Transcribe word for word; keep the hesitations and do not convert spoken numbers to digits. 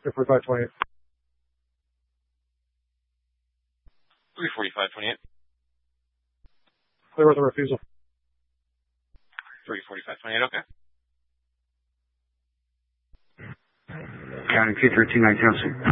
three forty-five twenty-eight. three forty-five twenty-eight. Clear with a refusal. three forty-five twenty-eight, okay. County two three two nine Townsend.